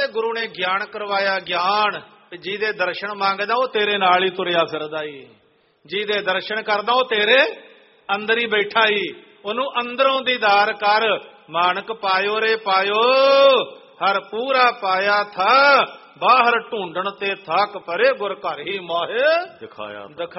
ਤੇ ਗੁਰੂ ਨੇ ਗਿਆਨ ਕਰਵਾਇਆ। ਗਿਆਨ ਜਿਹਦੇ ਦਰਸ਼ਨ ਮੰਗਦਾ ਉਹ ਤੇਰੇ ਨਾਲ ਹੀ ਤੁਰਿਆ ਫਿਰਦਾ ਈ, ਜਿਹਦੇ ਦਰਸ਼ਨ ਕਰਦਾ ਉਹ ਤੇਰੇ ਅੰਦਰ ਹੀ ਬੈਠਾ ਈ। ਉਹਨੂੰ ਅੰਦਰੋਂ ਦੀਦਾਰ ਕਰ। ਮਾਨਕ ਪਾਇਓ ਰੇ ਪਾਇਓ, ਹਰ ਪੂਰਾ ਪਾਇਆ ਥਾ, ਬਾਹਰ ਢੂੰਡਣ ਤੇ ਥੱਕ ਪਰੇ, ਗੁਰ ਘਰ ਹੀ ਮਾਹੇ ਦਿਖਾਇਆ।